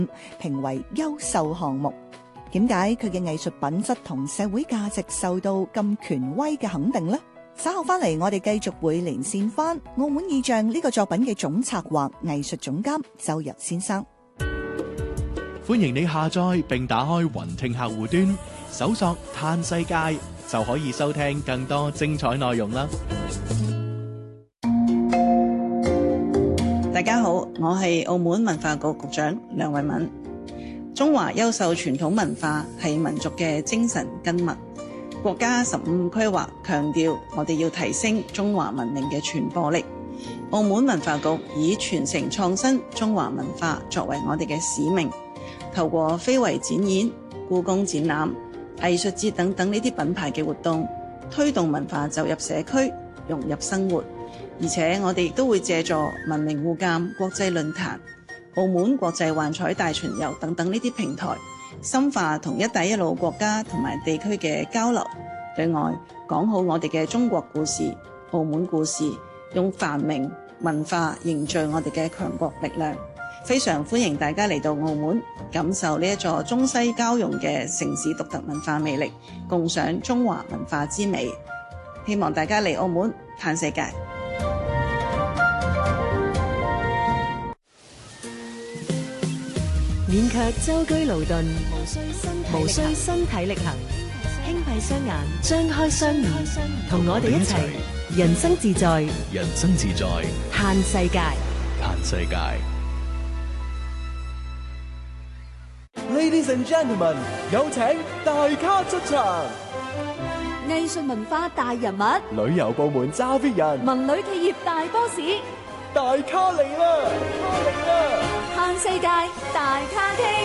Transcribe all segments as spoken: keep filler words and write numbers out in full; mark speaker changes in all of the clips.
Speaker 1: 評為優秀項目。點解佢嘅藝術品質同社會價值受到咁權威嘅肯定呢？稍後翻嚟，我哋繼續會連線翻澳門意象呢個作品嘅總策劃、藝術總監周游先生。
Speaker 2: 歡迎你下載並打開雲聽客戶端，搜索嘆世界就可以收聽更多精彩內容啦。
Speaker 3: 大家好，我係澳門文化局局長梁慧敏。中華優秀傳統文化係民族嘅精神根脈。國家十五規劃強調，我哋要提升中華文明嘅傳播力。澳門文化局以傳承創新中華文化作為我哋嘅使命，透過非遺展演、故宮展覽、藝術節等等呢啲品牌嘅活動，推動文化走入社區，融入生活。而且我哋亦都會借助文明互鑒國際論壇、澳門國際幻彩大巡遊等等呢啲平台，深化同一帶一路國家同埋地區嘅交流，對外講好我哋嘅中國故事、澳門故事，用繁榮文化凝聚我哋嘅強國力量。非常歡迎大家嚟到澳門，感受呢一座中西交融嘅城市獨特文化魅力，共賞中華文化之美。希望大家嚟澳門嘆世界。
Speaker 4: 免卻舟車勞頓，無需身體力行，輕閉雙眼，張開雙耳，同我哋一齊人生自在，
Speaker 2: 人生自在，
Speaker 4: 嘆世界，
Speaker 2: 嘆世界。
Speaker 5: Ladies and gentlemen， 有請大咖出場。
Speaker 6: 藝術文化大人物，
Speaker 5: 旅遊部門揸 fit 人，
Speaker 6: 文旅企業大 boss，
Speaker 5: 大咖嚟啦！咖嚟啦！
Speaker 6: 嘆世界大咖傾。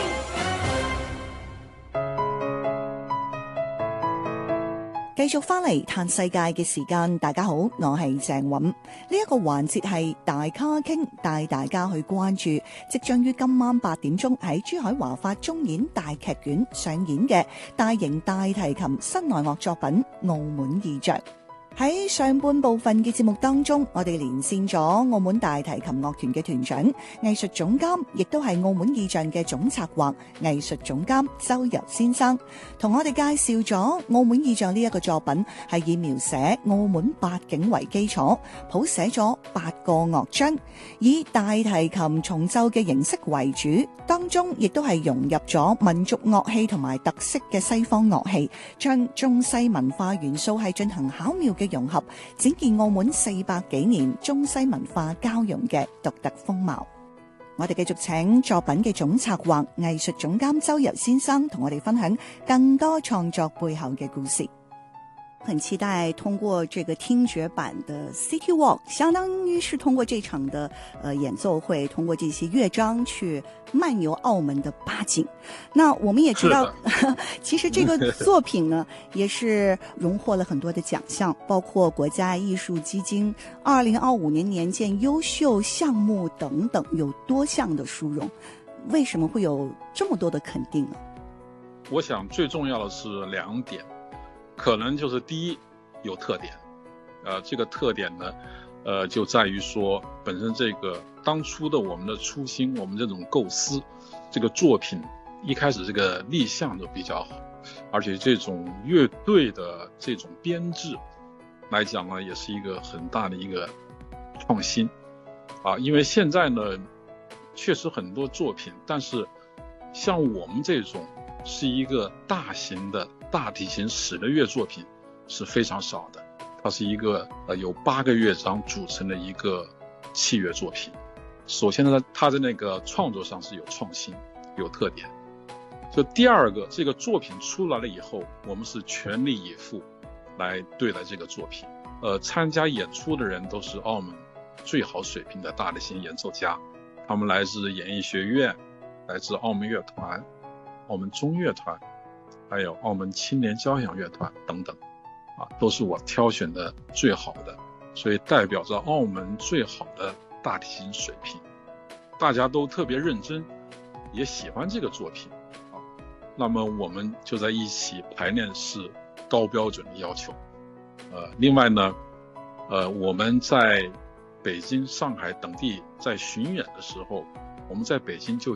Speaker 1: 繼續翻嚟嘆世界嘅時間，大家好，我係鄭韻。呢一個環節係大咖傾，帶大家去關注即將於今晚八點鐘喺珠海華發中演大劇院上演嘅大型大提琴室內樂作品《澳門意象》。喺上半部分嘅節目當中，我哋連線咗澳門大提琴樂團嘅團長、藝術總監，亦都係澳門意象嘅總策劃、藝術總監周游先生，同我哋介紹咗澳門意象呢一個作品係以描寫澳門八景為基礎，譜寫咗八個樂章，以大提琴重奏嘅形式為主，當中亦都係融入咗民族樂器同埋特色嘅西方樂器，將中西文化元素係進行巧妙嘅融合，展現澳門四百幾年中西文化交融嘅獨特風貌。我哋繼續請作品嘅總策劃、藝術總監周游先生同我哋分享更多創作背後嘅故事。很期待通過這個聽覺版的 City Walk， 相當於是通過這場的呃演奏會，通過這些樂章去漫遊澳門的八景。那我們也知道，其實這個作品呢，也是榮獲了很多的獎項，包括國家藝術基金二零二五年年鑑優秀項目等等，有多項的殊榮。為什麼會有這麼多的肯定呢？
Speaker 7: 我想最重要的是兩點。可能就是第一，有特點，呃，這個特點呢，呃，就在於說本身這個當初的我們的初心，我們這種構思，這個作品一開始這個立項就比較好，而且這種樂隊的這種編制來講呢，也是一個很大的一個創新，啊，因為現在呢，確實很多作品，但是像我們這種是一個大型的大提琴室內樂作品是非常少的，它是一個呃由八個樂章組成的一個器樂作品。首先呢，它在那個創作上是有創新、有特點。就第二個，這個作品出來了以後，我們是全力以赴來對待這個作品。呃，參加演出的人都是澳門最好水平的大提琴演奏家，他們來自演藝學院，來自澳門樂團、澳門中樂團，還有澳門青年交響樂團等等，啊，都是我挑選的最好的，所以代表着澳門最好的大提琴水平，大家都特別認真，也喜歡這個作品，啊，那麼我們就在一起排練是高標準的要求，呃，另外呢，呃，我們在北京、上海等地在巡演的時候，我們在北京就